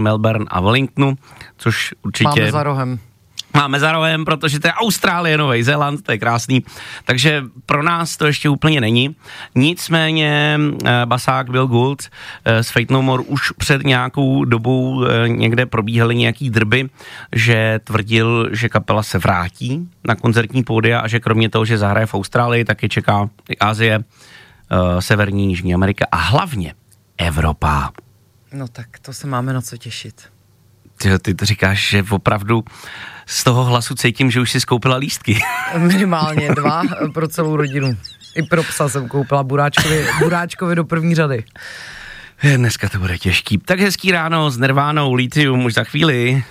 Melbourne a Wellingtonu, což určitě... Máme za rohem, protože to je Austrálie, Nový Zéland, to je krásný. Takže pro nás to ještě úplně není. Nicméně basák Bill Gould z Faith No More už před nějakou dobou někde probíhaly nějaký drby, že tvrdil, že kapela se vrátí na koncertní pódia a že kromě toho, že zahraje v Austrálii, tak je čeká i Asie, Severní, Jižní Amerika a hlavně Evropa. No tak to se máme na co těšit. Ty to říkáš, že opravdu z toho hlasu cítím, že už si skoupila lístky. Minimálně 2 pro celou rodinu. I pro psa jsem koupila Buráčkovi do první řady. Dneska to bude těžký. Tak hezký ráno s Nirvánou, Lithium už za chvíli.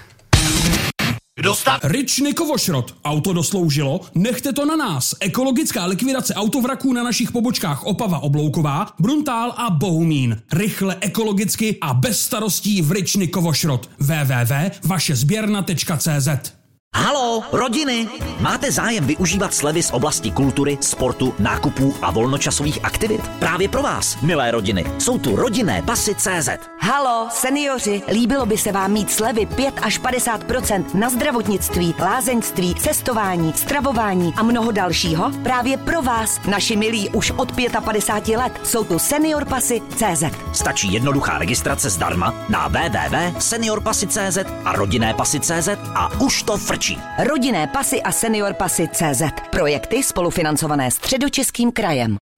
Rič Kovošrot. Auto dosloužilo? Nechte to na nás. Ekologická likvidace autovraků na našich pobočkách Opava Oblouková, Bruntál a Bohumín. Rychle, ekologicky a bez starostí v Rič Kovošrot. www.vašezběrna.cz. Haló, rodiny! Máte zájem využívat slevy z oblasti kultury, sportu, nákupů a volnočasových aktivit? Právě pro vás, milé rodiny, jsou tu rodinné pasy CZ. Haló, seniori, líbilo by se vám mít slevy 5 až 50% na zdravotnictví, lázeňství, cestování, stravování a mnoho dalšího? Právě pro vás, naši milí už od 55 let, jsou tu senior pasy CZ. Stačí jednoduchá registrace zdarma na www.seniorpasy.cz a rodinné pasy.cz a už to frčí. Rodinné pasy a senior pasy CZ. Projekty spolufinancované Středočeským krajem.